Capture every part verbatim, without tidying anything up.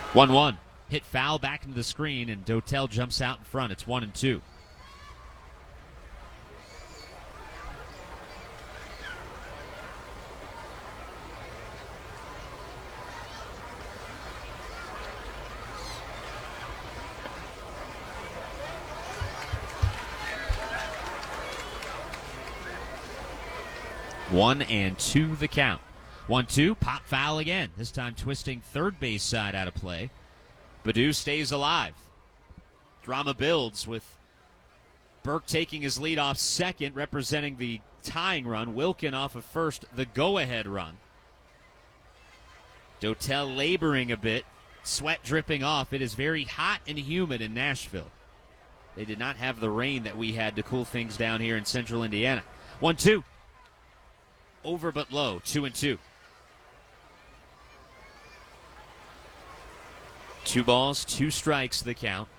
one one. Hit foul back into the screen, and Dotel jumps out in front. It's one and two. One and two the count. One two, pop foul again. This time twisting third base side out of play. Baddoo stays alive. Drama builds with Burke taking his lead off second, representing the tying run. Wilkin off of first, the go-ahead run. Dotel laboring a bit, sweat dripping off. It is very hot and humid in Nashville. They did not have the rain that we had to cool things down here in central Indiana. one two. Over but low, two and two. Two balls, two strikes, the count.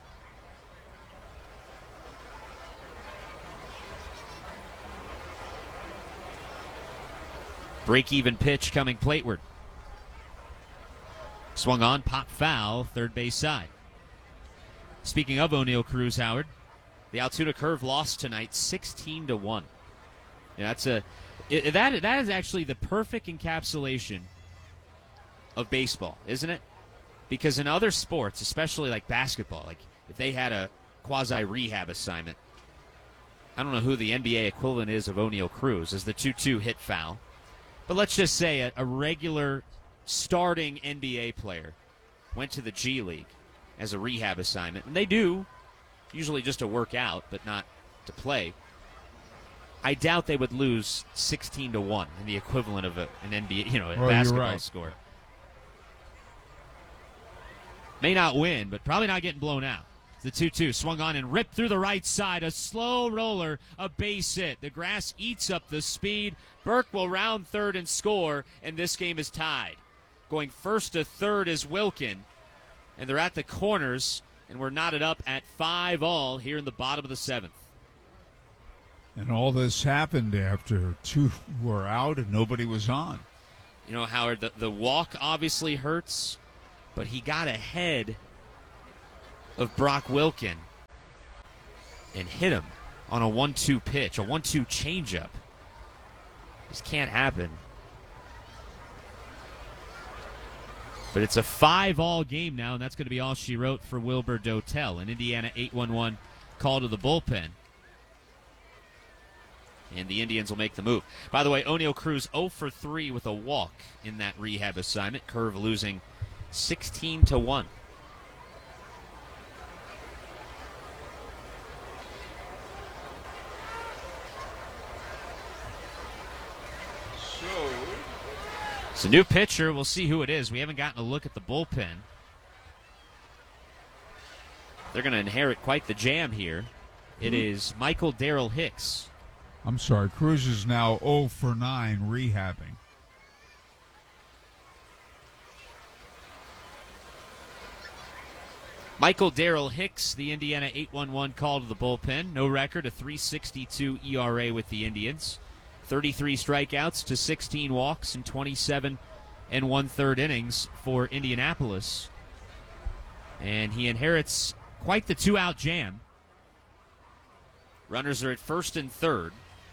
Break-even pitch coming plateward. Swung on, pop foul, third base side. Speaking of O'Neill Cruz, Howard, the Altoona Curve lost tonight sixteen to one. Yeah, that's a it, that that is actually the perfect encapsulation of baseball, isn't it? Because in other sports, especially like basketball, like if they had a quasi rehab assignment, I don't know who the N B A equivalent is of O'Neill Cruz as the two two hit foul. But let's just say a, a regular starting N B A player went to the G League as a rehab assignment, and they do, usually just to work out, but not to play. I doubt they would lose sixteen to one in the equivalent of a, an N B A, you know, a well, basketball right. score. May not win, but probably not getting blown out. The two two swung on and ripped through the right side. A slow roller, a base hit. The grass eats up the speed. Burke will round third and score, and this game is tied. Going first to third is Wilkin, and they're at the corners, and we're knotted up at five all here in the bottom of the seventh. And all this happened after two were out and nobody was on. You know, Howard, the, the walk obviously hurts, but he got ahead of Brock Wilkin and hit him on a one two pitch, a one two changeup. This can't happen. But it's a five-all game now, and that's going to be all she wrote for Wilbur Dotel. An Indiana eight one one call to the bullpen. And the Indians will make the move. By the way, O'Neill Cruz oh for three with a walk in that rehab assignment. Curve losing sixteen to one. It's a new pitcher. We'll see who it is. We haven't gotten a look at the bullpen. They're going to inherit quite the jam here. It is Michael Darrell Hicks. I'm sorry, Cruz is now oh for nine rehabbing. Michael Darrell Hicks, the Indiana eight one one call to the bullpen. No record, a three sixty-two E R A with the Indians. thirty-three strikeouts to sixteen walks in twenty-seven and one-third innings for Indianapolis. And he inherits quite the two-out jam. Runners are at first and third.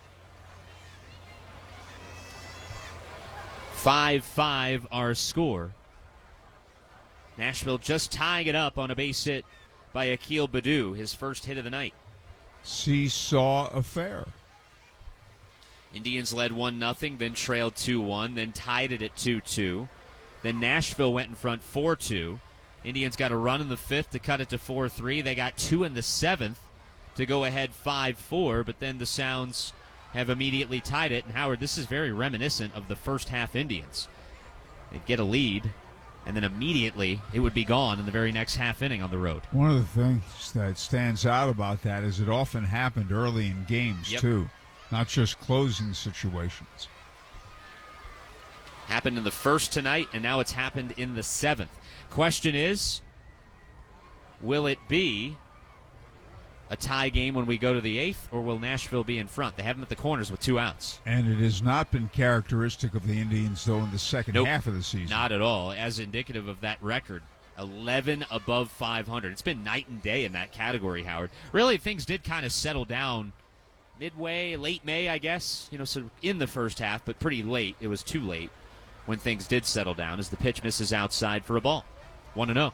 five five our score. Nashville just tying it up on a base hit by Akil Baddoo, his first hit of the night. Seesaw affair. Indians led one nothing, then trailed two one, then tied it at two two. Then Nashville went in front four two. Indians got a run in the fifth to cut it to four three. They got two in the seventh to go ahead five four, but then the Sounds have immediately tied it. And, Howard, this is very reminiscent of the first half Indians. They'd get a lead, and then immediately it would be gone in the very next half inning on the road. One of the things that stands out about that is it often happened early in games, yep. too, not just closing situations. Happened in the first tonight, and now it's happened in the seventh. Question is, will it be a tie game when we go to the eighth, or will Nashville be in front? They have them at the corners with two outs. And it has not been characteristic of the Indians, though, in the second nope, half of the season. Not at all, as indicative of that record. eleven above five hundred. It's been night and day in that category, Howard. Really, things did kind of settle down midway, late May, I guess. You know, so in the first half, but pretty late. It was too late when things did settle down as the pitch misses outside for a ball. one and oh.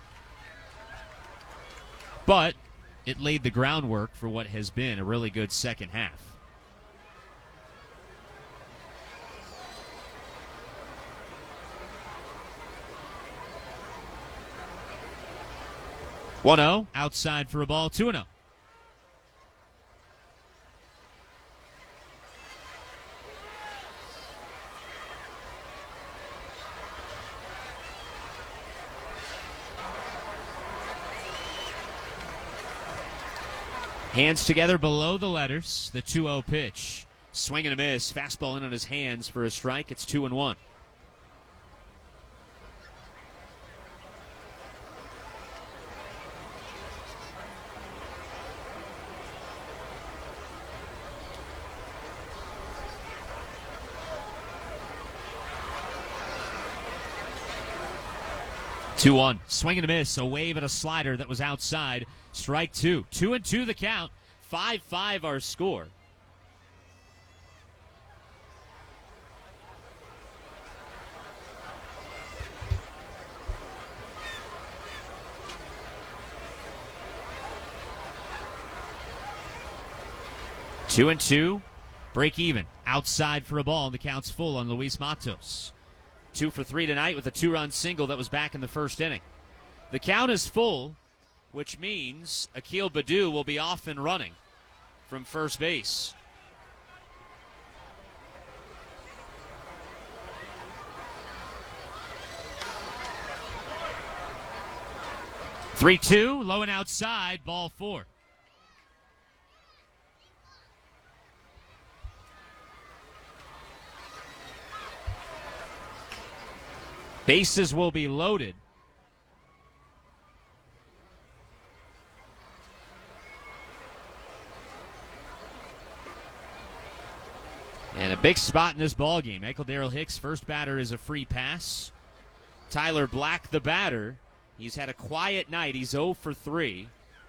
But it laid the groundwork for what has been a really good second half. one oh, outside for a ball, two and oh. Hands together below the letters, the two oh pitch. Swing and a miss, fastball in on his hands for a strike. It's two and one. two one. Swing and a miss. A wave and a slider that was outside. Strike two. Two and two the count. five five our score. Two and two. Break even. Outside for a ball. And the count's full on Luis Matos. Two for three tonight with a two-run single that was back in the first inning. The count is full, which means Akil Baddoo will be off and running from first base. three two, low and outside, ball four. Bases will be loaded. And a big spot in this ballgame. Michael Darrell Hicks, first batter, is a free pass. Tyler Black, the batter. He's had a quiet night. He's oh for three.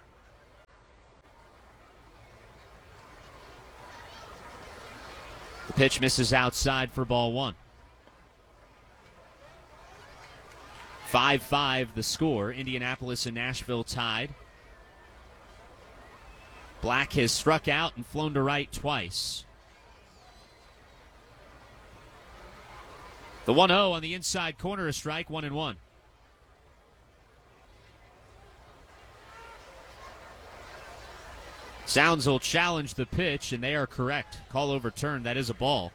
The pitch misses outside for ball one. five five the score. Indianapolis and Nashville tied. Black has struck out and flown to right twice. The one oh on the inside corner, a strike, one and one. Sounds will challenge the pitch, and they are correct. Call overturned. That is a ball.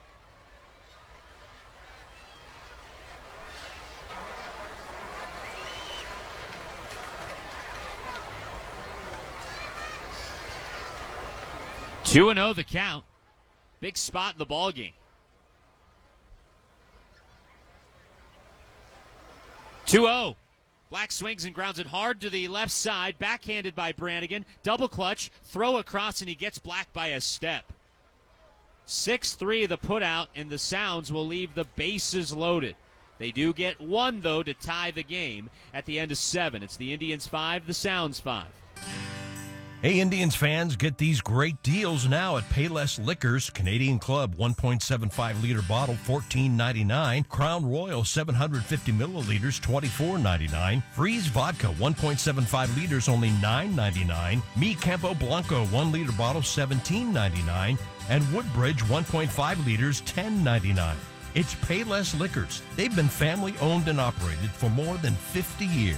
two and oh the count. Big spot in the ballgame. two oh. Black swings and grounds it hard to the left side. Backhanded by Brannigan. Double clutch. Throw across, and he gets Black by a step. six three the putout, and the Sounds will leave the bases loaded. They do get one, though, to tie the game at the end of seven. It's the Indians five, the Sounds five. Hey, Indians fans, get these great deals now at Payless Liquors. Canadian Club one point seven five liter bottle, fourteen ninety-nine. Crown Royal seven hundred fifty milliliters, twenty-four ninety-nine. Freeze Vodka one point seven five liters, only nine ninety-nine. Mi Campo Blanco one liter bottle, seventeen ninety-nine. And Woodbridge one point five liters, ten ninety-nine. It's Payless Liquors. They've been family owned and operated for more than fifty years.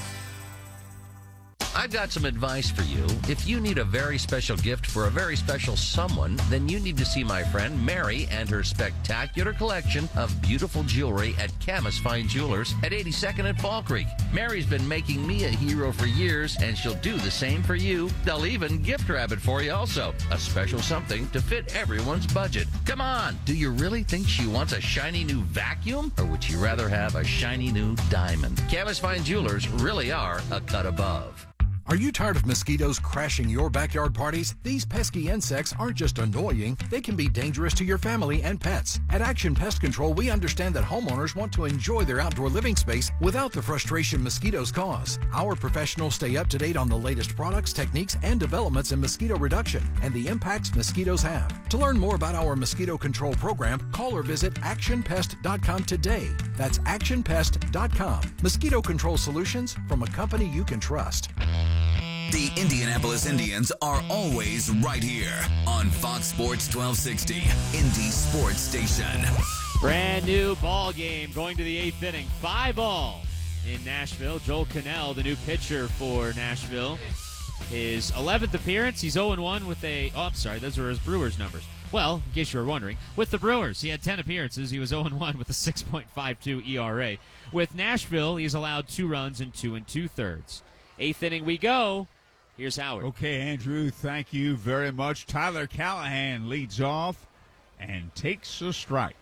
I've got some advice for you. If you need a very special gift for a very special someone, then you need to see my friend Mary and her spectacular collection of beautiful jewelry at Camus Fine Jewelers at eighty-second and Fall Creek. Mary's been making me a hero for years, and she'll do the same for you. They'll even gift wrap it for you also. A special something to fit everyone's budget. Come on, do you really think she wants a shiny new vacuum? Or would she rather have a shiny new diamond? Camus Fine Jewelers really are a cut above. Are you tired of mosquitoes crashing your backyard parties? These pesky insects aren't just annoying, they can be dangerous to your family and pets. At Action Pest Control, we understand that homeowners want to enjoy their outdoor living space without the frustration mosquitoes cause. Our professionals stay up to date on the latest products, techniques, and developments in mosquito reduction and the impacts mosquitoes have. To learn more about our mosquito control program, call or visit action pest dot com today. That's action pest dot com. Mosquito control solutions from a company you can trust. The Indianapolis Indians are always right here on Fox Sports twelve sixty, Indy Sports Station. Brand new ball game going to the eighth inning. Five all in Nashville. Joel Cannell, the new pitcher for Nashville. His eleventh appearance. He's oh and one with a... Oh, I'm sorry. Those are his Brewers numbers. Well, in case you were wondering, with the Brewers, he had ten appearances. He was oh and one with a six point five two E R A. With Nashville, he's allowed two runs in two and two-thirds. Eighth inning we go. Here's Howard. Okay, Andrew, thank you very much. Tyler Callahan leads off and takes a strike.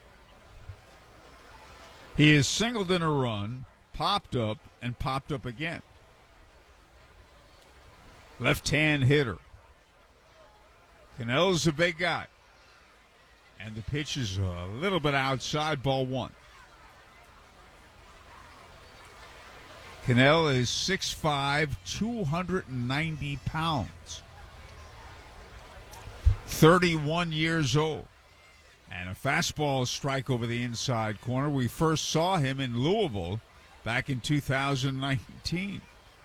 He is singled in a run, popped up, and popped up again. Left-hand hitter. Cannell's a big guy. And the pitch is a little bit outside, ball one. Cannell is six five, two hundred ninety pounds, thirty-one years old, and a fastball strike over the inside corner. We first saw him in Louisville back in two thousand nineteen.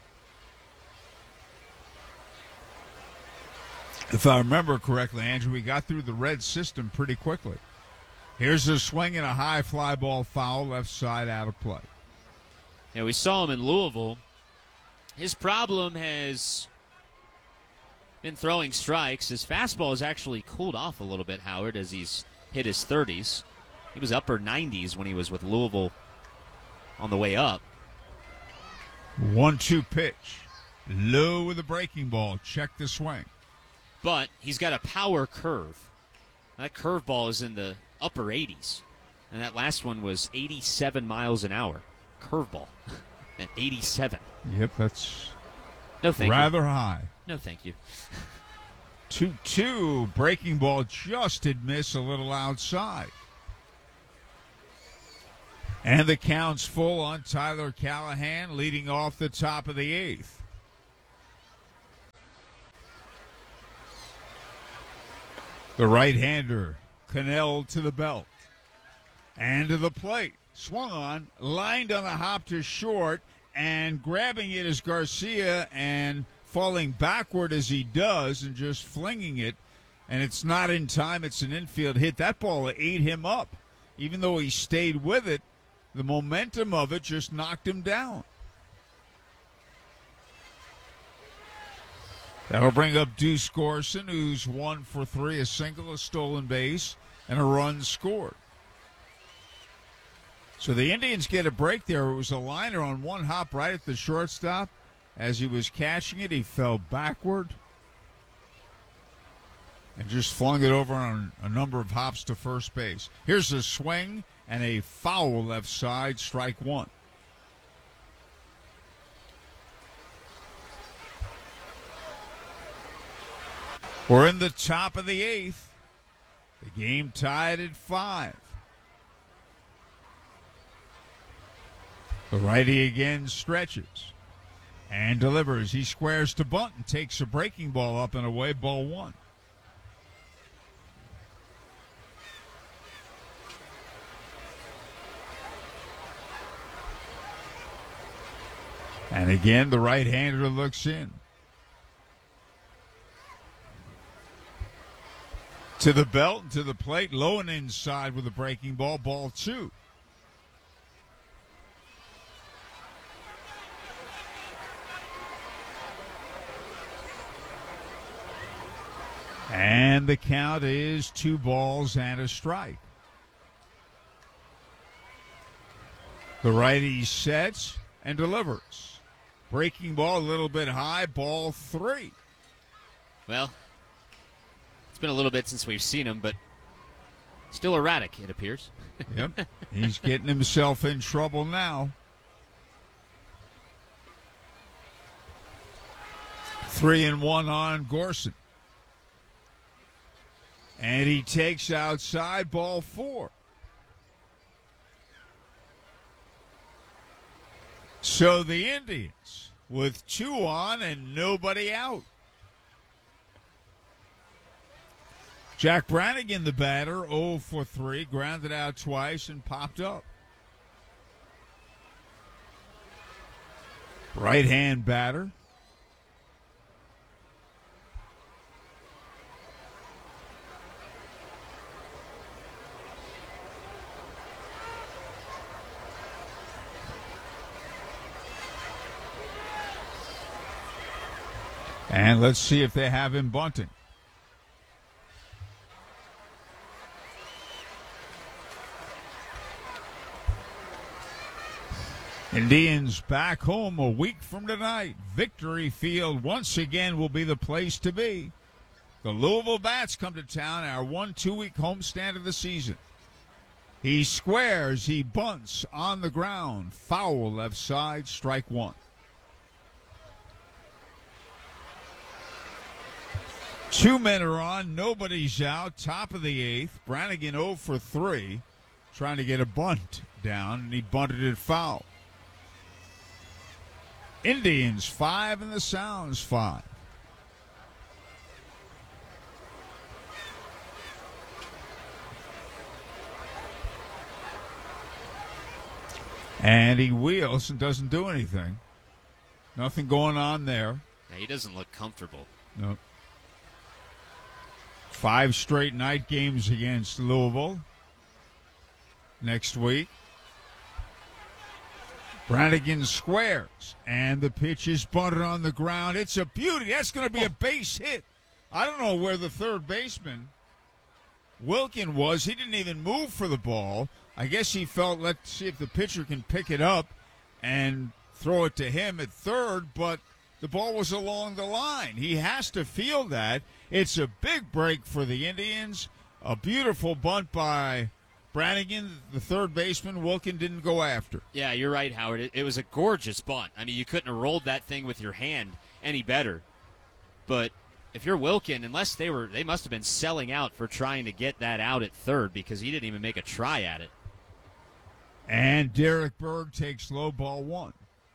If I remember correctly, Andrew, we got through the red system pretty quickly. Here's a swing and a high fly ball foul, left side out of play. Yeah, we saw him in Louisville. His problem has been throwing strikes. His fastball has actually cooled off a little bit, Howard, as he's hit his thirties. He was upper nineties when he was with Louisville on the way up. one two pitch. Low with a breaking ball. Check the swing. But he's got a power curve. That curveball is in the upper eighties. And that last one was eighty-seven miles an hour. Curveball at eighty-seven. Yep, that's no thank rather you. high. No thank you. two two. Breaking ball just did miss a little outside. And the count's full on Tyler Callahan leading off the top of the eighth. The right-hander, Cannell to the belt. And to the plate. Swung on, lined on the hop to short, and grabbing it is Garcia and falling backward as he does and just flinging it. And it's not in time. It's an infield hit. That ball ate him up. Even though he stayed with it, the momentum of it just knocked him down. That'll bring up Deuce Gorson, who's one for three, a single, a stolen base, and a run scored. So the Indians get a break there. It was a liner on one hop right at the shortstop. As he was catching it, he fell backward and just flung it over on a number of hops to first base. Here's a swing and a foul left side, strike one. We're in the top of the eighth. The game tied at five. The righty again stretches and delivers. He squares to bunt and takes a breaking ball up and away, ball one. And again, the right-hander looks in. To the belt and to the plate, low and inside with a breaking ball, ball two. And the count is two balls and a strike. The righty sets and delivers. Breaking ball a little bit high, ball three. Well, it's been a little bit since we've seen him, but still erratic, it appears. Yep, he's getting himself in trouble now. Three and one on Gorson. And he takes outside, ball four. So the Indians with two on and nobody out. Jack Brannigan, the batter, oh for three, grounded out twice and popped up. Right-hand batter. And let's see if they have him bunting. Indians back home a week from tonight. Victory Field once again will be the place to be. The Louisville Bats come to town, our one two-week homestand of the season. He squares, he bunts on the ground. Foul left side, strike one. Two men are on, nobody's out. Top of the eighth. Brannigan oh for three, trying to get a bunt down, and he bunted it foul. Indians five and the Sounds five. And he wheels and doesn't do anything. Nothing going on there. Yeah, he doesn't look comfortable. Nope. Five straight night games against Louisville next week. Brannigan squares, and the pitch is bunted on the ground. It's a beauty. That's going to be a base hit. I don't know where the third baseman, Wilkin, was. He didn't even move for the ball. I guess he felt, let's see if the pitcher can pick it up and throw it to him at third, but the ball was along the line. He has to feel that. It's a big break for the Indians. A beautiful bunt by Brannigan, the third baseman. Wilkin didn't go after. Yeah, you're right, Howard. It, it was a gorgeous bunt. I mean, you couldn't have rolled that thing with your hand any better. But if you're Wilkin, unless they were, they must have been selling out for trying to get that out at third because he didn't even make a try at it. And Derek Berg takes low ball one.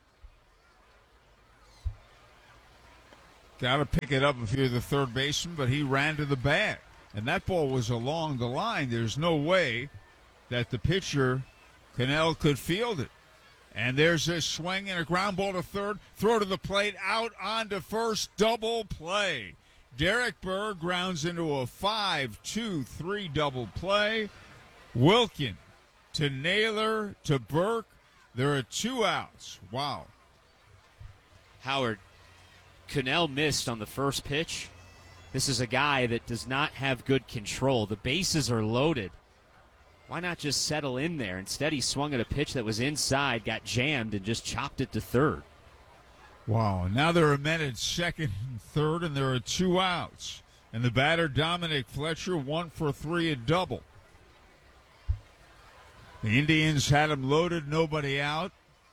Got to pick it up if you're the third baseman, but he ran to the bag. And that ball was along the line. There's no way that the pitcher, Cannell, could field it. And there's a swing and a ground ball to third. Throw to the plate, out onto first, double play. Derek Berg grounds into a five two three double play. Wilkin to Naylor to Burke. There are two outs. Wow. Howard, Cannell missed on the first pitch. This is a guy that does not have good control. The bases are loaded. Why not just settle in there? Instead, he swung at a pitch that was inside, got jammed, and just chopped it to third. Wow. Now there are men at second and third, and there are two outs. And the batter, Dominic Fletcher, one for three, a double. The Indians had him loaded, nobody out.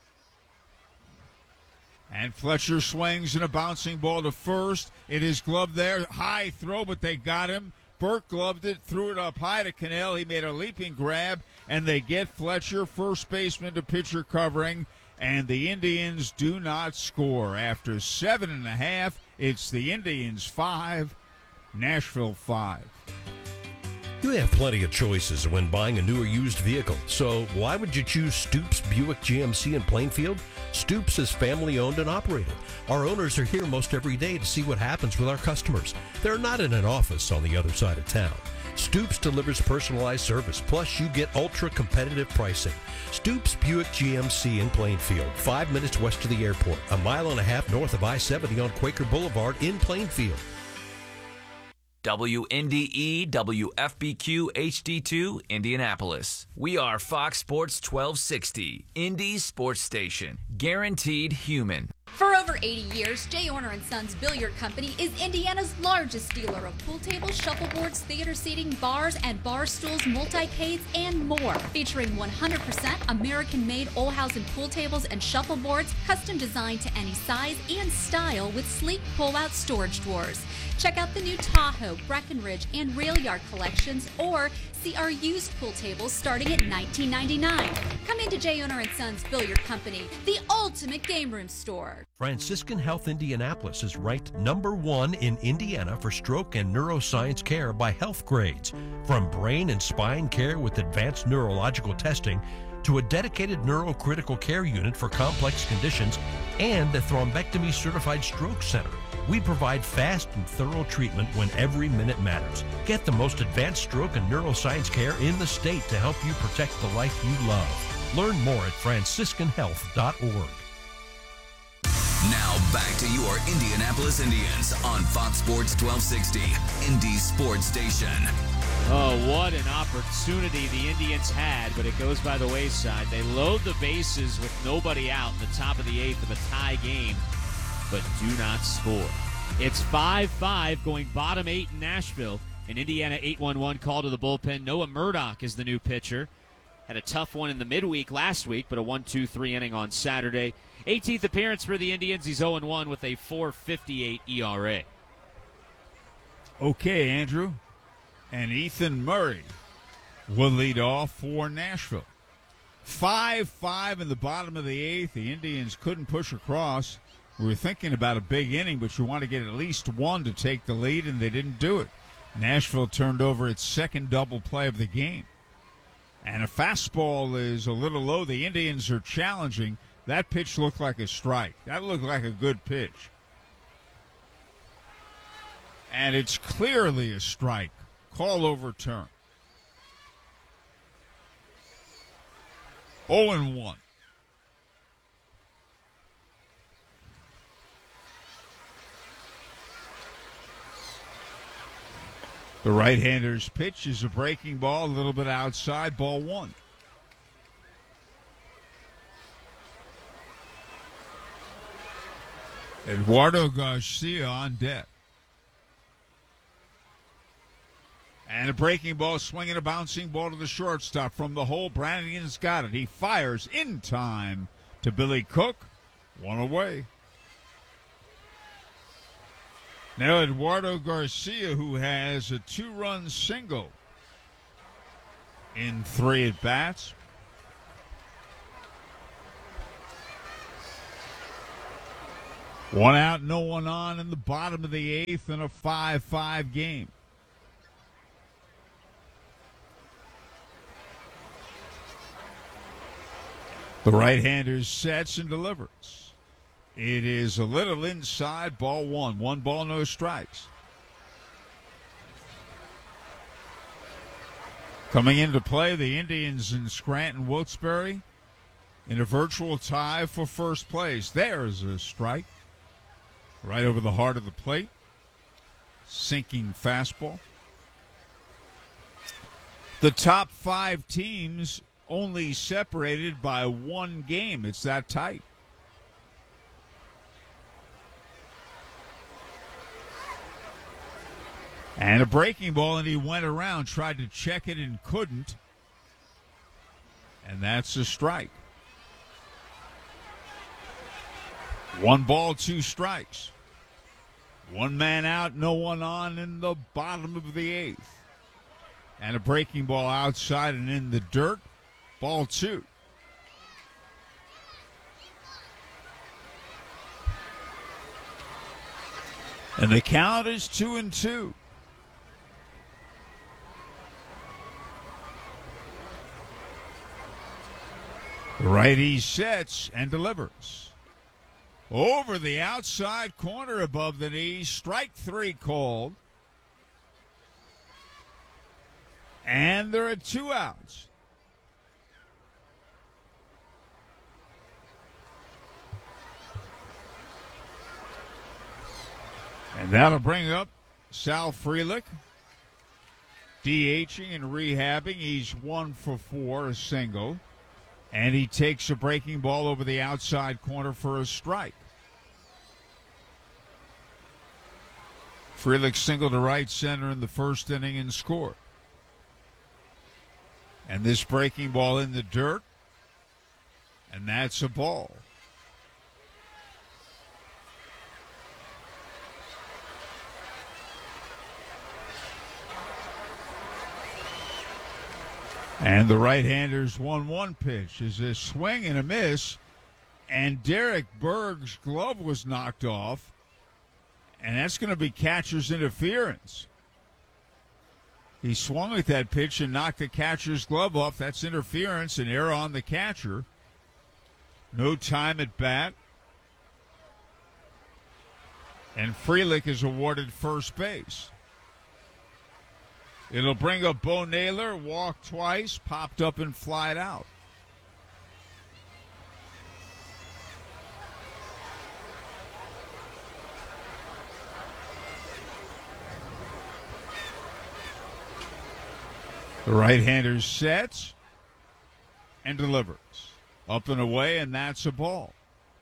And Fletcher swings in a bouncing ball to first. It is gloved there. High throw, but they got him. Burke gloved it, threw it up high to Cannell. He made a leaping grab, and they get Fletcher, first baseman, to pitcher covering. And the Indians do not score. After seven and a half, it's the Indians five, Nashville five. You have plenty of choices when buying a new or used vehicle, so why would you choose Stoops Buick G M C in Plainfield? Stoops is family owned and operated. Our owners are here most every day to see what happens with our customers. They're not in an office on the other side of town. Stoops delivers personalized service, plus you get ultra competitive pricing. Stoops Buick G M C in Plainfield, five minutes west of the airport, a mile and a half north of I seventy on Quaker Boulevard in Plainfield. W N D E W F B Q H D two Indianapolis. We are Fox Sports twelve sixty, Indy's sports station. Guaranteed human. For over For eighty years, J. Orner and Sons Billiard Company is Indiana's largest dealer of pool tables, shuffleboards, theater seating, bars, and bar stools, multi-cades, and more. Featuring one hundred percent American-made Olhausen pool tables and shuffleboards, custom designed to any size and style with sleek pull-out storage drawers. Check out the new Tahoe, Breckenridge, and Rail Yard collections, or see our used pool tables starting at nineteen ninety-nine. Come into J. Orner and Sons Billiard Company, the ultimate game room store. Franciscan Health Indianapolis is ranked number one in Indiana for stroke and neuroscience care by Health Grades. From brain and spine care with advanced neurological testing to a dedicated neurocritical care unit for complex conditions and a thrombectomy certified stroke center. We provide fast and thorough treatment when every minute matters. Get the most advanced stroke and neuroscience care in the state to help you protect the life you love. Learn more at franciscan health dot org. Now back to your Indianapolis Indians on Fox Sports twelve sixty, Indy's sports station. Oh, what an opportunity the Indians had, but it goes by the wayside. They load the bases with nobody out in the top of the eighth of a tie game, but do not score. It's five five going bottom eight in Nashville. An Indiana eight one one call to the bullpen. Noah Murdoch is the new pitcher. Had a tough one in the midweek last week, but a one two three inning on Saturday. eighteenth appearance for the Indians. He's oh and one with a four fifty-eight E R A. Okay, Andrew. And Ethan Murray will lead off for Nashville. five five in the bottom of the eighth. The Indians couldn't push across. We were thinking about a big inning, but you want to get at least one to take the lead, and they didn't do it. Nashville turned over its second double play of the game. And a fastball is a little low. The Indians are challenging. That pitch looked like a strike. That looked like a good pitch. And it's clearly a strike. Call overturned. oh and one. The right-hander's pitch is a breaking ball, a little bit outside, ball one. Eduardo Garcia on deck. And a breaking ball, swinging a bouncing ball to the shortstop from the hole. Brannigan's got it. He fires in time to Billy Cook. One away. Now Eduardo Garcia, who has a two-run single in three at-bats. One out, no one on in the bottom of the eighth in a five five game. The right-hander sets and delivers. It is a little inside, ball one. One ball, no strikes. Coming into play, the Indians in Scranton Wilkes-Barre in a virtual tie for first place. There's a strike right over the heart of the plate. Sinking fastball. The top five teams only separated by one game. It's that tight. And a breaking ball, and he went around, tried to check it and couldn't. And that's a strike. One ball, two strikes. One man out, no one on in the bottom of the eighth. And a breaking ball outside and in the dirt. Ball two. And the count is two and two. The righty sets and delivers. Over the outside corner above the knee. Strike three called. And there are two outs. And that'll bring up Sal Frelick, DHing and rehabbing. He's one for four, a single. And he takes a breaking ball over the outside corner for a strike. Frelick singled to right center in the first inning and scored. And this breaking ball in the dirt, and that's a ball. And the right-hander's one one pitch is a swing and a miss, and Derek Berg's glove was knocked off, and that's going to be catcher's interference. He swung at that pitch and knocked the catcher's glove off. That's interference, and error on the catcher. No time at bat. And Frelick is awarded first base. It'll bring up Bo Naylor, walked twice, popped up and flied out. The right-hander sets and delivers. Up and away, and that's a ball.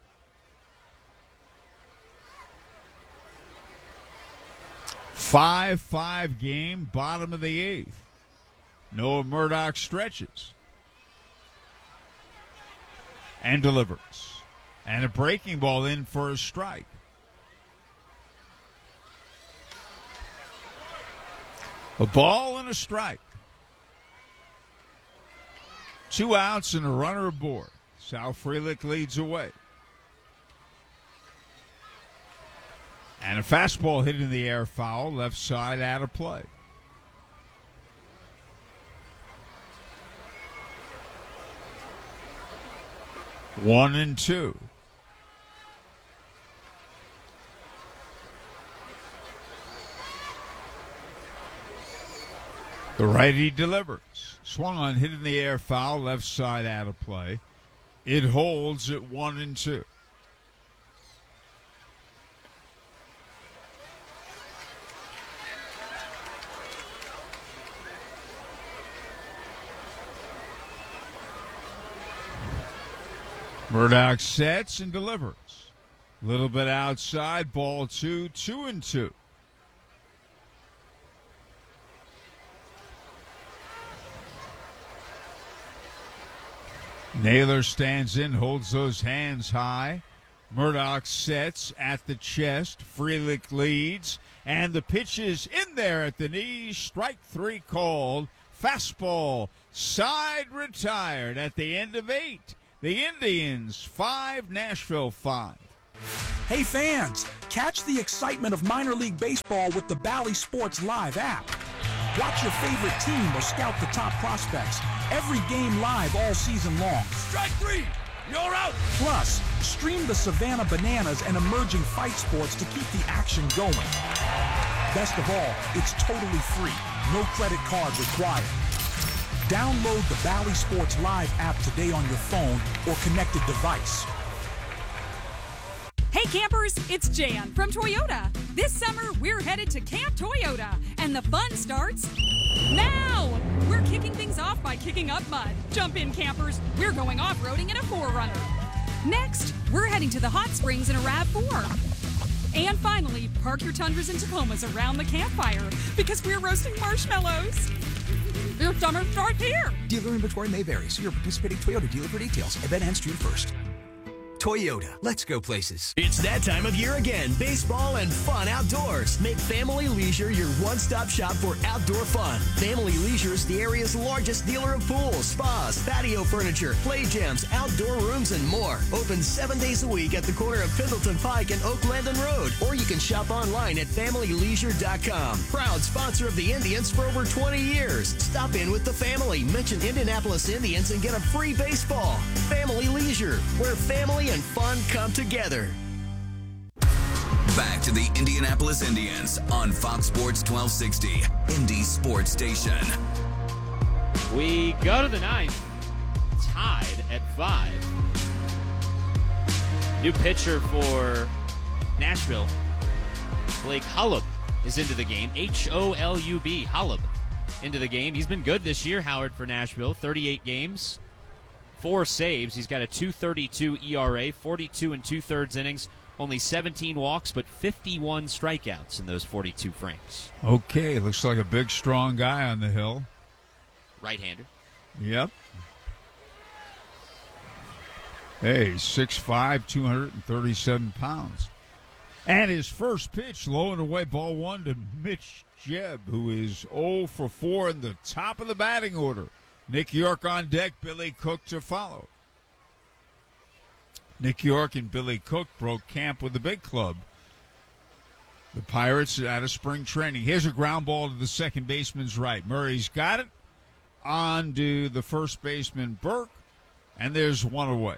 five five game, bottom of the eighth. Noah Murdock stretches and delivers. And a breaking ball in for a strike. A ball and a strike. Two outs and a runner aboard. Sal Frelick leads away. And a fastball hit in the air, foul, left side, out of play. One and two. The righty delivers. Swung on, hit in the air, foul, left side, out of play. It holds at one and two. Murdock sets and delivers. A little bit outside, ball two, two and two. Naylor stands in, holds those hands high. Murdock sets at the chest. Frelick leads. And the pitch is in there at the knees. Strike three called. Fastball. Side retired at the end of eight. The Indians five, Nashville five. Hey fans, catch the excitement of minor league baseball with the Bally Sports Live app. Watch your favorite team or scout the top prospects. Every game live all season long. Strike three, you're out. Plus, stream the Savannah Bananas and emerging fight sports to keep the action going. Best of all, it's totally free. No credit card required. Download the Bally Sports Live app today on your phone or connected device. Hey campers, it's Jan from Toyota. This summer, we're headed to Camp Toyota, and the fun starts now. We're kicking things off by kicking up mud. Jump in, campers. We're going off-roading in a four runner. Next, we're heading to the hot springs in a RAV four. And finally, park your Tundras and Tacomas around the campfire because we're roasting marshmallows. Your summer starts here. Dealer inventory may vary. See your participating Toyota dealer for details. Event ends June first. Toyota, let's go places. It's that time of year again. Baseball and fun outdoors. Make Family Leisure your one-stop shop for outdoor fun. Family Leisure is the area's largest dealer of pools, spas, patio furniture, play gyms, outdoor rooms, and more. Open seven days a week at the corner of Pendleton Pike and Oak Landing Road. Or you can shop online at family leisure dot com. Proud sponsor of the Indians for over twenty years. Stop in with the family. Mention Indianapolis Indians and get a free baseball. Family Leisure, where family and fun come together. Back to the Indianapolis Indians on Fox Sports twelve sixty, Indy Sports Station. We go to the ninth, tied at five. New pitcher for Nashville, Blake Holub, is into the game. H O L U B, Holub, into the game. He's been good this year, Howard, for Nashville. thirty-eight games. Four saves. He's got a two thirty-two E R A, forty-two and two-thirds innings, Only seventeen walks, but fifty-one strikeouts in those forty-two frames. Okay, looks like a big, strong guy on the hill. Right-hander. Yep. Hey, six five, two hundred thirty-seven pounds. And his first pitch, low and away, ball one to Mitch Jebb, who is oh for four in the top of the batting order. Nick York on deck, Billy Cook to follow. Nick York and Billy Cook broke camp with the big club. The Pirates are out of spring training. Here's a ground ball to the second baseman's right. Murray's got it. On to the first baseman, Burke. And there's one away.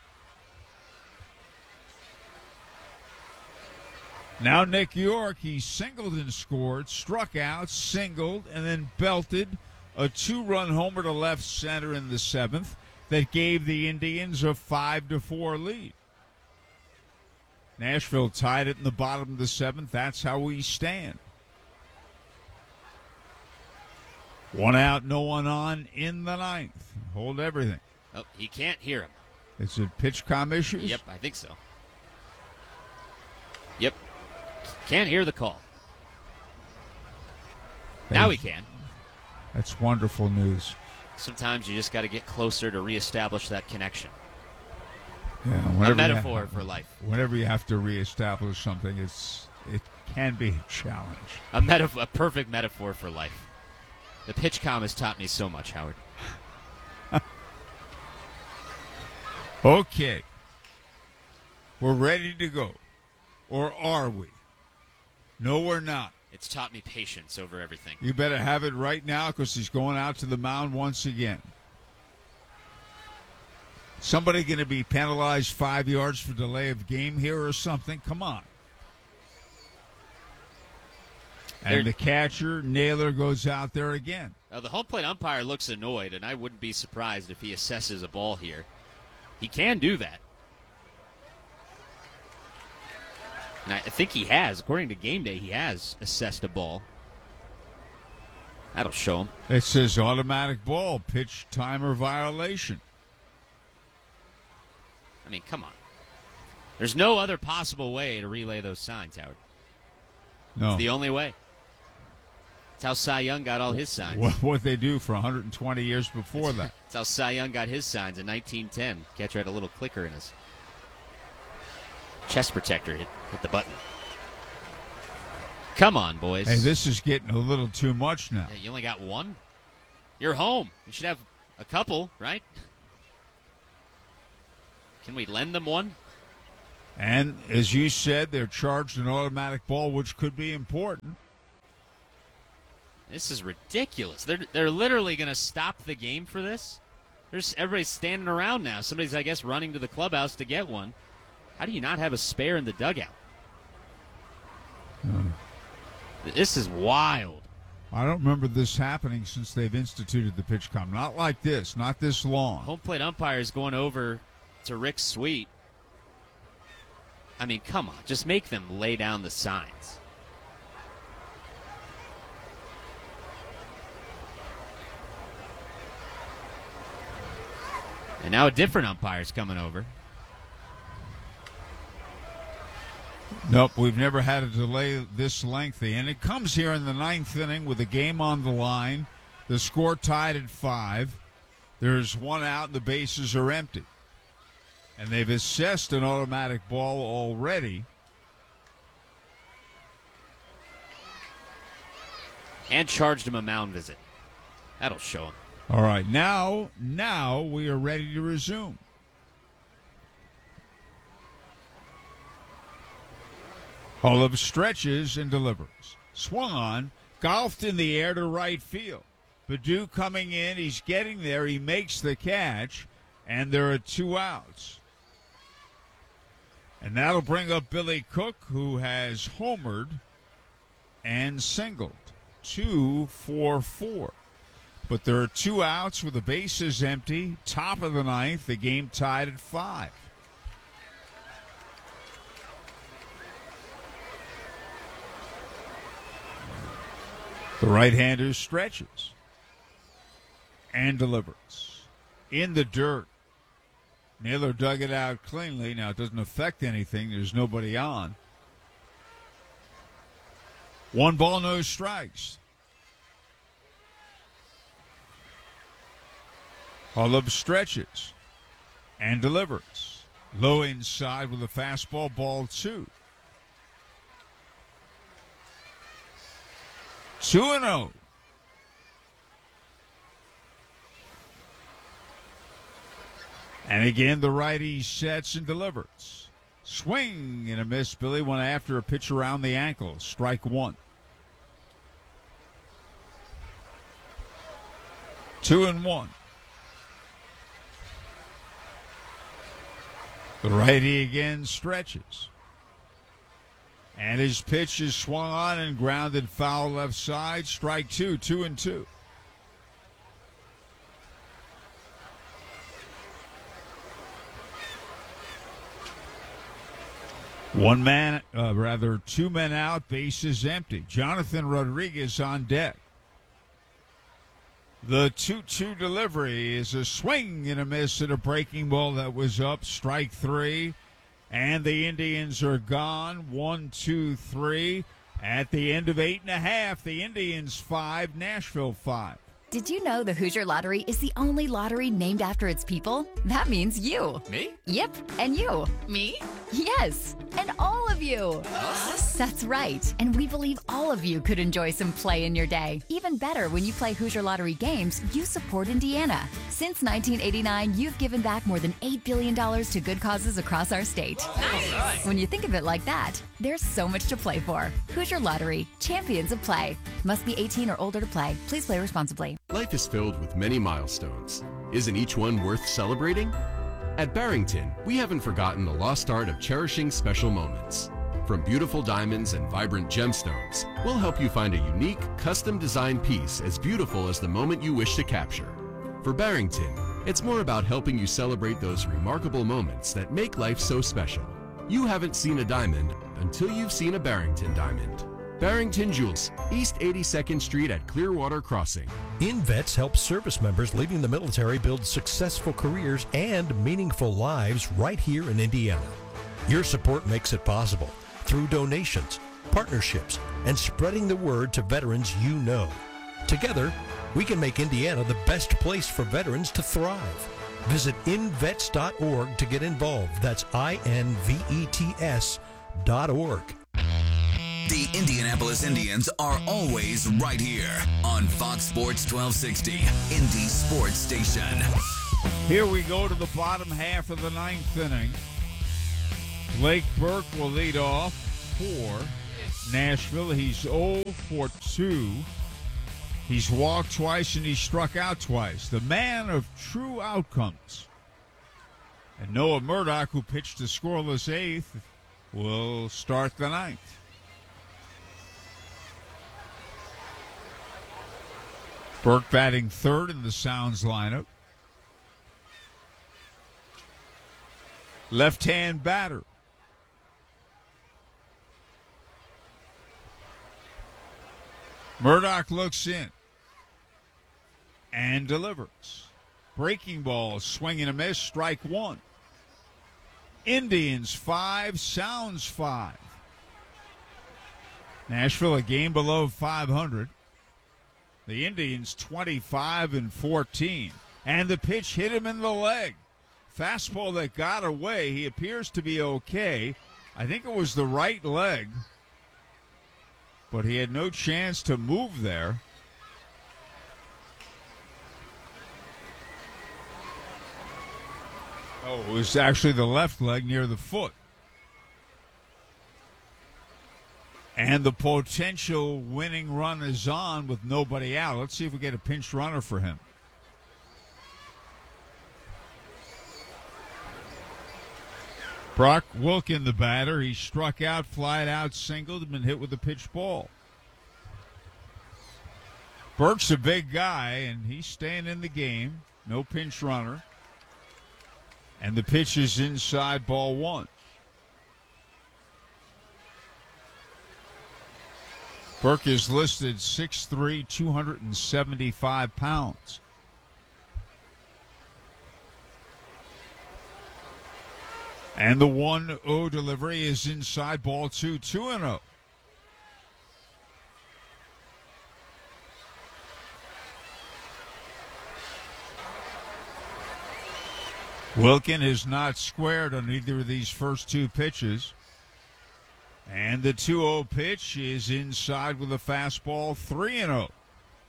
Now Nick York, he singled and scored, struck out, singled, and then belted a two-run homer to left center in the seventh that gave the Indians a five to four lead. Nashville tied it in the bottom of the seventh. That's how we stand. One out, no one on in the ninth. Hold everything. Oh, he can't hear him. Is it pitch comm issues? Yep, I think so. Yep. Can't hear the call. Now he can. That's wonderful news. Sometimes you just got to get closer to reestablish that connection. Yeah, a metaphor have, for life. Whenever you have to reestablish something, it's it can be a challenge. A metaphor, a perfect metaphor for life. The pitch comm has taught me so much, Howard. Okay. We're ready to go. Or are we? No, we're not. It's taught me patience over everything. You better have it right now because he's going out to the mound once again. Somebody going to be penalized five yards for delay of game here or something? Come on. And They're, the catcher, Naylor, goes out there again. Uh, the home plate umpire looks annoyed, and I wouldn't be surprised if he assesses a ball here. He can do that. And I think he has. According to Game Day, he has assessed a ball. That'll show him. It says automatic ball, pitch timer violation. I mean, come on. There's no other possible way to relay those signs, Howard. No. It's the only way. That's how Cy Young got all his signs. What what they do for one hundred twenty years before that. That's how Cy Young got his signs in nineteen ten. Catcher had a little clicker in his chest protector. Hit, hit the button. Come on, boys. Hey, this is getting a little too much now. Yeah, you only got one? You're home. You should have a couple, right? Can we lend them one? And as you said, they're charged an automatic ball, which could be important. This is ridiculous. They're they're literally going to stop the game for this. There's everybody's standing around now. Somebody's, I guess, running to the clubhouse to get one. How do you not have a spare in the dugout? Hmm. This is wild. I don't remember this happening since they've instituted the pitch comm. Not like this. Not this long. Home plate umpire is going over to Rick Sweet. I mean, come on. Just make them lay down the signs. And now a different umpire's coming over. Nope, we've never had a delay this lengthy. And it comes here in the ninth inning with a game on the line. The score tied at five. There's one out and the bases are empty. And they've assessed an automatic ball already. And charged him a mound visit. That'll show him. All right, now, now we are ready to resume. Olive stretches and delivers. Swung on, golfed in the air to right field. Baddoo coming in, he's getting there, he makes the catch, and there are two outs. And that'll bring up Billy Cook, who has homered and singled. Two for four. But there are two outs with the bases empty. Top of the ninth, the game tied at five. The right-hander stretches and delivers. In the dirt. Naylor dug it out cleanly. Now, it doesn't affect anything. There's nobody on. One ball, no strikes. Holub stretches and delivers. Low inside with a fastball, ball two. two and oh. And again, the righty sets and delivers. Swing and a miss. Billy went after a pitch around the ankle. Strike one. Two and one. The righty again stretches. And his pitch is swung on and grounded foul left side. Strike two, two and two. One man, uh, rather two men out, bases empty. Jonathan Rodriguez on deck. The two two delivery is a swing and a miss at a breaking ball that was up. Strike three. And the Indians are gone. One, two, three. At the end of eight and a half, the Indians five, Nashville five. Did you know the Hoosier Lottery is the only lottery named after its people? That means you. Me? Yep, and you. Me? Yes, and all of you. Us? That's right, and we believe all of you could enjoy some play in your day. Even better, when you play Hoosier Lottery games, you support Indiana. Since nineteen eighty-nine, you've given back more than eight billion dollars to good causes across our state. Nice. When you think of it like that, there's so much to play for. Hoosier Lottery, champions of play. Must be eighteen or older to play. Please play responsibly. Life is filled with many milestones. Isn't each one worth celebrating? At Barrington, we haven't forgotten the lost art of cherishing special moments. From beautiful diamonds and vibrant gemstones, we'll help you find a unique, custom-designed piece as beautiful as the moment you wish to capture. For Barrington, it's more about helping you celebrate those remarkable moments that make life so special. You haven't seen a diamond until you've seen a Barrington diamond. Barrington Jewels, East eighty-second Street at Clearwater Crossing. InVets helps service members leaving the military build successful careers and meaningful lives right here in Indiana. Your support makes it possible through donations, partnerships, and spreading the word to veterans you know. Together, we can make Indiana the best place for veterans to thrive. Visit invets dot org to get involved. That's I N V E T S dot org. The Indianapolis Indians are always right here on Fox Sports twelve sixty, Indy Sports Station. Here we go to the bottom half of the ninth inning. Blake Burke will lead off for Nashville. He's oh for two. He's walked twice and he's struck out twice. The man of true outcomes. And Noah Murdock, who pitched a scoreless eighth, will start the ninth. Burke batting third in the Sounds lineup. Left-hand batter. Murdock looks in and delivers. Breaking ball, swing and a miss, strike one. Indians five, Sounds five. Nashville a game below five hundred. The Indians twenty-five and fourteen. And the pitch hit him in the leg. Fastball that got away. He appears to be okay. I think it was the right leg. But he had no chance to move there. Oh, it was actually the left leg near the foot. And the potential winning run is on with nobody out. Let's see if we get a pinch runner for him. Brock Wilkin, the batter. He struck out, flied out, singled, been hit with a pitch ball. Burke's a big guy, and he's staying in the game. No pinch runner. And the pitch is inside, ball one. Burke is listed six three, two hundred seventy-five pounds. And the one oh delivery is inside, ball two, two and oh. Wilkin has not squared on either of these first two pitches. And the two oh pitch is inside with a fastball, three and oh.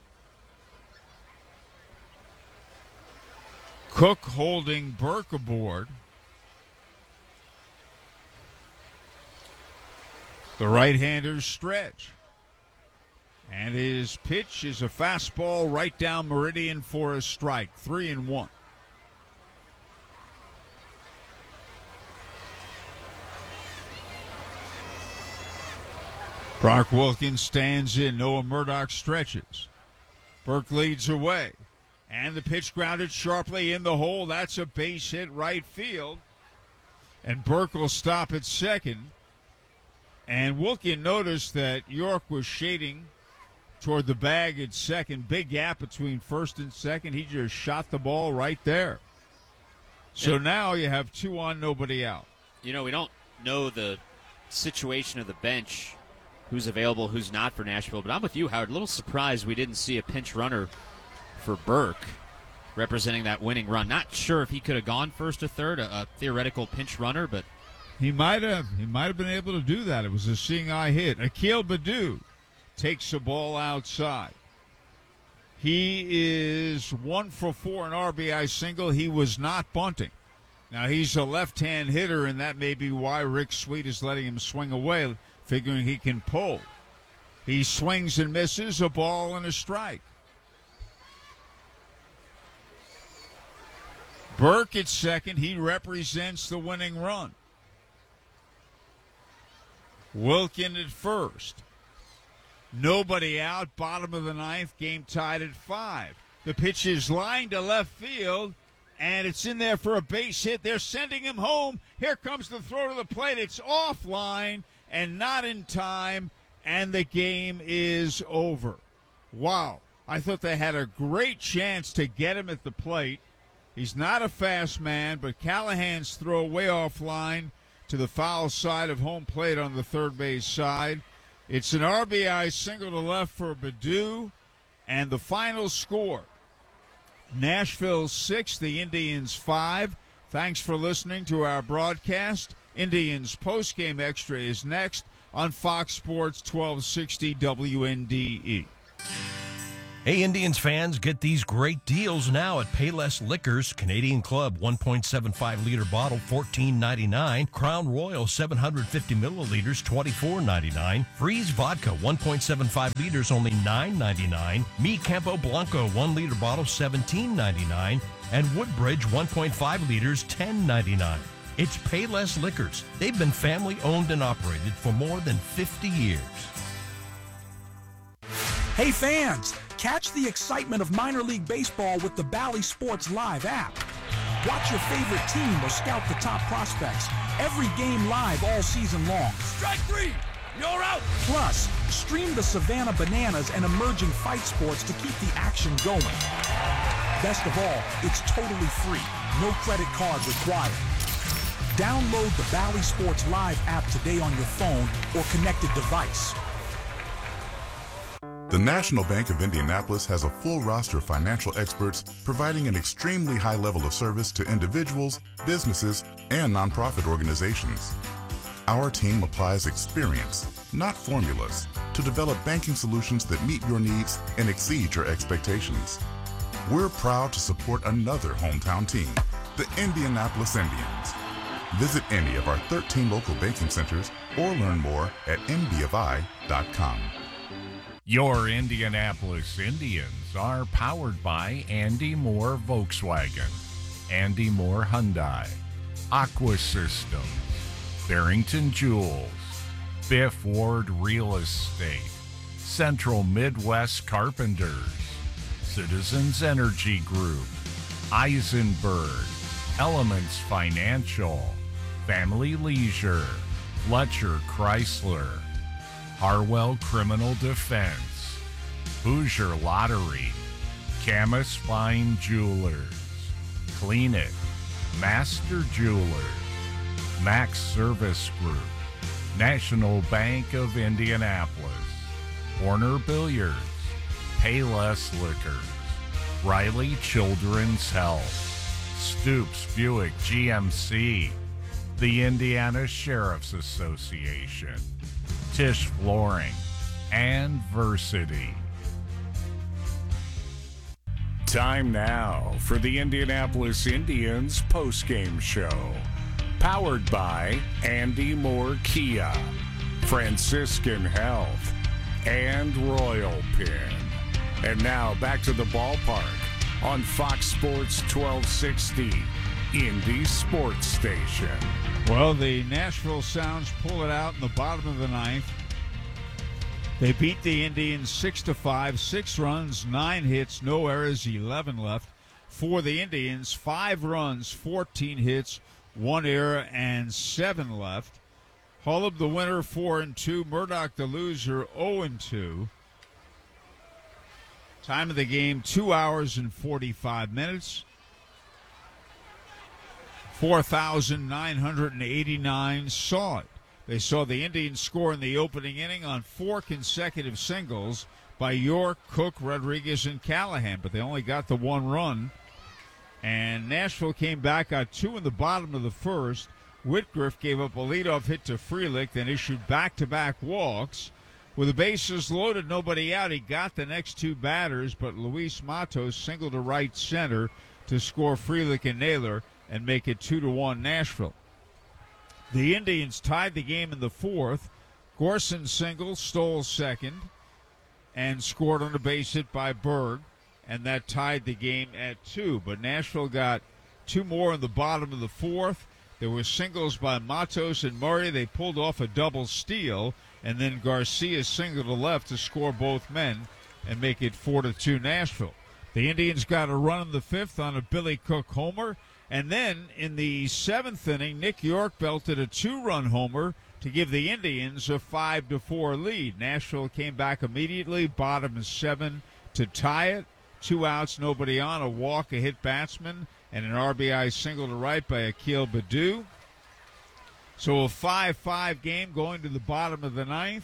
Cook holding Burke aboard. The right-handers stretch. And his pitch is a fastball right down meridian for a strike, three and one. Brock Wilkins stands in. Noah Murdoch stretches. Burke leads away. And the pitch grounded sharply in the hole. That's a base hit right field. And Burke will stop at second. And Wilkin noticed that York was shading toward the bag at second. Big gap between first and second. He just shot the ball right there. So yeah. Now you have two on, nobody out. You know, we don't know the situation of the bench, who's available, who's not for Nashville. But I'm with you, Howard. A little surprised we didn't see a pinch runner for Burke representing that winning run. Not sure if he could have gone first or third, a, a theoretical pinch runner, but he might have. He might have been able to do that. It was a seeing eye hit. Akil Baddoo takes the ball outside. He is one for four in R B I single. He was not bunting. Now, he's a left-hand hitter, and that may be why Rick Sweet is letting him swing away, figuring he can pull. He swings and misses, a ball and a strike. Burke at second. He represents the winning run. Wilkin at first. Nobody out. Bottom of the ninth. Game tied at five. The pitch is lined to left field, and it's in there for a base hit. They're sending him home. Here comes the throw to the plate. It's offline and not in time, and the game is over. Wow. I thought they had a great chance to get him at the plate. He's not a fast man, but Callahan's throw way offline to the foul side of home plate on the third base side. It's an R B I single to left for Baddoo, and the final score, Nashville six, the Indians five. Thanks for listening to our broadcast. Indians postgame extra is next on Fox Sports twelve sixty W N D E. Hey, Indians fans, get these great deals now at Payless Liquors. Canadian Club one point seven five liter bottle, fourteen ninety-nine. Crown Royal seven hundred fifty milliliters, twenty-four ninety-nine. Freeze Vodka one point seven five liters, only nine ninety-nine. Mi Campo Blanco one liter bottle, seventeen ninety-nine. And Woodbridge one point five liters, ten ninety-nine. It's Payless Liquors. They've been family owned and operated for more than fifty years. Hey fans, catch the excitement of minor league baseball with the Bally Sports Live app. Watch your favorite team or scout the top prospects. Every game live all season long. Strike three, you're out. Plus, stream the Savannah Bananas and emerging fight sports to keep the action going. Best of all, it's totally free. No credit card required. Download the Bally Sports Live app today on your phone or connected device. The National Bank of Indianapolis has a full roster of financial experts providing an extremely high level of service to individuals, businesses, and nonprofit organizations. Our team applies experience, not formulas, to develop banking solutions that meet your needs and exceed your expectations. We're proud to support another hometown team, the Indianapolis Indians. Visit any of our thirteen local banking centers or learn more at N B F I dot com. Your Indianapolis Indians are powered by Andy Moore Volkswagen, Andy Moore Hyundai, Aqua Systems, Barrington Jewels, Biff Ward Real Estate, Central Midwest Carpenters, Citizens Energy Group, Eisenberg, Elements Financial, Family Leisure, Fletcher Chrysler, Harwell Criminal Defense, Hoosier Lottery, Camus Fine Jewelers, Clean It, Master Jewelers, Max Service Group, National Bank of Indianapolis, Warner Billiards, Payless Liquors, Riley Children's Health, Stoops Buick G M C, the Indiana Sheriff's Association, Tisch Flooring, and Versity. Time now for the Indianapolis Indians postgame show. Powered by Andy Moore Kia, Franciscan Health, and Royal Pin. And now back to the ballpark on Fox Sports twelve sixty, Indy Sports Station. Well, the Nashville Sounds pull it out in the bottom of the ninth. They beat the Indians six to five, six runs, nine hits, no errors, eleven left. For the Indians, five runs, fourteen hits, one error, and seven left. Hullab the winner, four and two. Murdoch the loser, oh and two. Time of the game, two hours and forty-five minutes. four thousand nine hundred eighty-nine saw it. They saw the Indians score in the opening inning on four consecutive singles by York, Cook, Rodriguez, and Callahan, but they only got the one run. And Nashville came back, got two in the bottom of the first. Whitgriff gave up a leadoff hit to Frelick, then issued back-to-back walks. With the bases loaded, nobody out, he got the next two batters, but Luis Matos singled to right center to score Frelick and Naylor and make it two to one Nashville. The Indians tied the game in the fourth. Gorson singled, stole second, and scored on a base hit by Berg, and that tied the game at two. But Nashville got two more in the bottom of the fourth. There were singles by Matos and Murray. They pulled off a double steal, and then Garcia singled to left to score both men and make it four to two Nashville. The Indians got a run in the fifth on a Billy Cook homer. And then in the seventh inning, Nick York belted a two-run homer to give the Indians a five to four lead. Nashville came back immediately, bottom seven to tie it. Two outs, nobody on, a walk, a hit batsman, and an R B I single to right by Akil Baddoo. So a five five game going to the bottom of the ninth.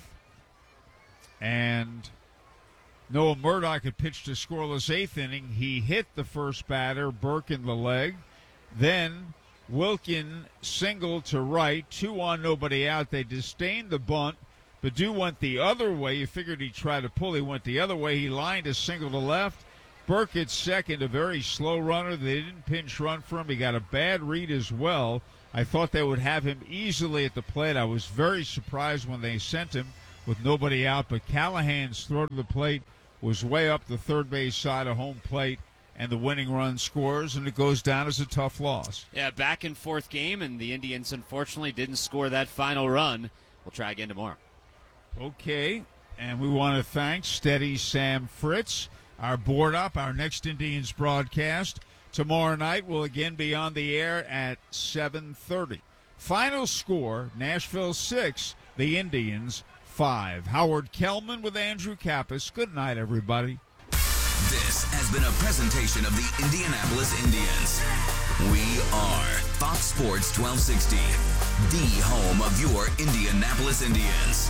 And Noah Murdoch had pitched a scoreless eighth inning. He hit the first batter, Burke, in the leg. Then Wilkin singled to right, two on, nobody out. They disdained the bunt. Baddoo went the other way. You figured he'd try to pull. He went the other way. He lined a single to left. Burke at second, a very slow runner. They didn't pinch run for him. He got a bad read as well. I thought they would have him easily at the plate. I was very surprised when they sent him with nobody out. But Callahan's throw to the plate was way up the third base side of home plate, and the winning run scores, and it goes down as a tough loss. Yeah, back and forth game, and the Indians unfortunately didn't score that final run. We'll try again tomorrow. Okay, and we want to thank Steady Sam Fritz, our board up. Our next Indians broadcast tomorrow night will again be on the air at seven thirty. Final score, Nashville six, the Indians five. Howard Kellman with Andrew Kappas. Good night, everybody. This has been a presentation of the Indianapolis Indians. We are Fox Sports twelve sixty, the home of your Indianapolis Indians.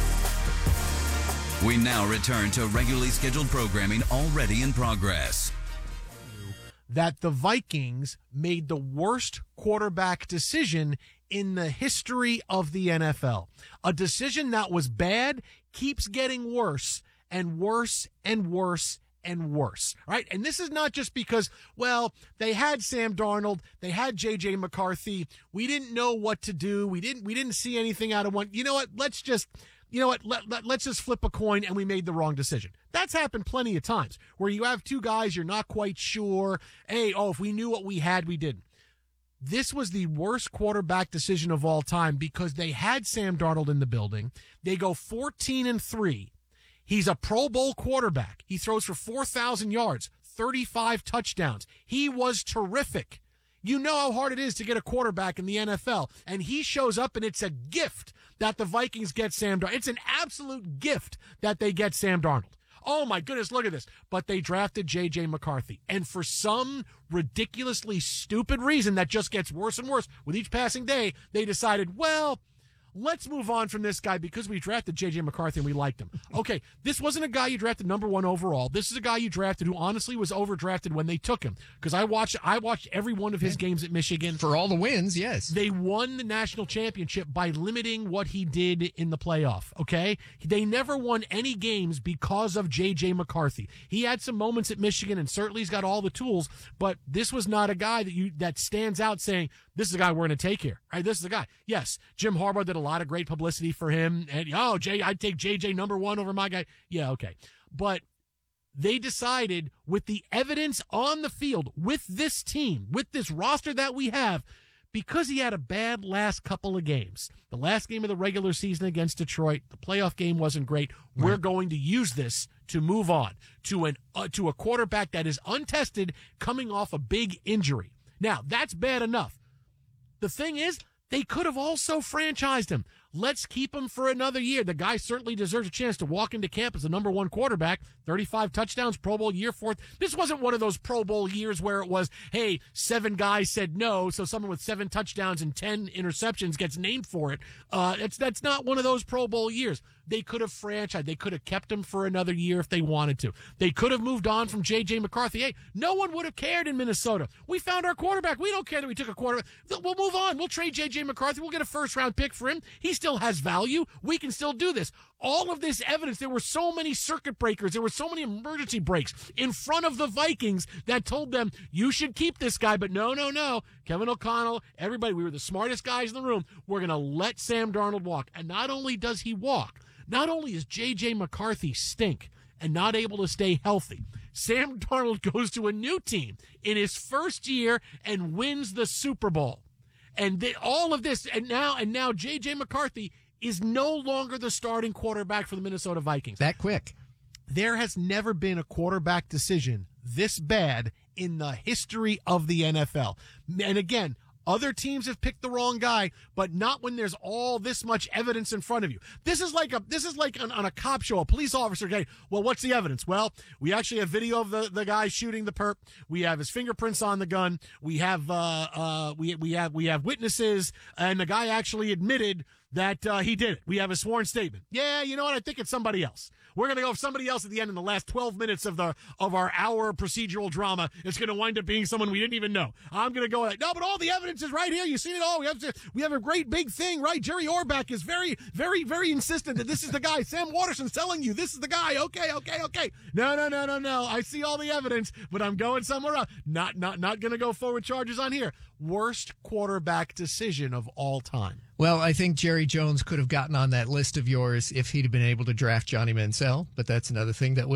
We now return to regularly scheduled programming already in progress. That the Vikings made the worst quarterback decision in the history of the N F L. A decision that was bad keeps getting worse and worse and worse and worse, right? And this is not just because, well, they had Sam Darnold, they had J J McCarthy. We didn't know what to do. We didn't we didn't see anything out of one. You know what? Let's just You know what? Let, let, let's just flip a coin, and we made the wrong decision. That's happened plenty of times where you have two guys, you're not quite sure. Hey, oh, if we knew what we had, we didn't. This was the worst quarterback decision of all time because they had Sam Darnold in the building. They go fourteen and three. He's a Pro Bowl quarterback. He throws for four thousand yards, thirty-five touchdowns. He was terrific. You know how hard it is to get a quarterback in the N F L, and he shows up, and it's a gift that the Vikings get Sam Darnold. It's an absolute gift that they get Sam Darnold. oh my goodness, look at this. But they drafted J J. McCarthy. And for some ridiculously stupid reason that just gets worse and worse with each passing day, they decided, well, let's move on from this guy because we drafted J J. McCarthy and we liked him. Okay, this wasn't a guy you drafted number one overall. This is a guy you drafted who honestly was overdrafted when they took him. Because I watched I watched every one of his games at Michigan. For all the wins, yes. They won the national championship by limiting what he did in the playoff, okay? They never won any games because of J J. McCarthy. He had some moments at Michigan, and certainly he's got all the tools, but this was not a guy that you that stands out saying, this is the guy we're going to take here. Right? This is the guy. Yes, Jim Harbaugh did a lot of great publicity for him. And, oh, Jay, I'd take J J number one over my guy. Yeah, okay. But they decided with the evidence on the field, with this team, with this roster that we have, because he had a bad last couple of games, the last game of the regular season against Detroit, the playoff game wasn't great. Right. We're going to use this to move on to an uh, to a quarterback that is untested coming off a big injury. Now, that's bad enough. The thing is, they could have also franchised him. Let's keep him for another year. The guy certainly deserves a chance to walk into camp as the number one quarterback. thirty-five touchdowns, Pro Bowl year, fourth. This wasn't one of those Pro Bowl years where it was, hey, seven guys said no, so someone with seven touchdowns and ten interceptions gets named for it. Uh, it's, that's not one of those Pro Bowl years. They could have franchised. They could have kept him for another year if they wanted to. They could have moved on from J J. McCarthy. Hey, no one would have cared in Minnesota. We found our quarterback. We don't care that we took a quarterback. We'll move on. We'll trade J J. McCarthy. We'll get a first-round pick for him. He still has value. We can still do this. All of this evidence, there were so many circuit breakers, there were so many emergency breaks in front of the Vikings that told them, you should keep this guy. But no, no, no. Kevin O'Connell, everybody, we were the smartest guys in the room. We're going to let Sam Darnold walk. And not only does he walk, not only is J J. McCarthy stink and not able to stay healthy, Sam Darnold goes to a new team in his first year and wins the Super Bowl. And they, all of this, and now, and now J J. McCarthy is no longer the starting quarterback for the Minnesota Vikings. That quick. There has never been a quarterback decision this bad in the history of the N F L. And again, other teams have picked the wrong guy, but not when there's all this much evidence in front of you. This is like a this is like on, on a cop show. A police officer, okay, well, what's the evidence? Well, we actually have video of the, the guy shooting the perp. We have his fingerprints on the gun. We have uh uh we we have we have witnesses, and the guy actually admitted that uh, he did it. We have a sworn statement. Yeah, you know what? I think it's somebody else. We're going to go with somebody else at the end in the last twelve minutes of the of our hour procedural drama. It's going to wind up being someone we didn't even know. I'm going to go like, no, but all the evidence is right here. You see it all. We have to, we have a great big thing, right? Jerry Orbach is very, very, very insistent that this is the guy. Sam Waterston's telling you this is the guy. Okay, okay, okay. No, no, no, no, no. I see all the evidence, but I'm going somewhere else. Not, not, not going to go forward charges on here. Worst quarterback decision of all time. Well, I think Jerry Jones could have gotten on that list of yours if he'd been able to draft Johnny Manziel, but that's another thing that we'll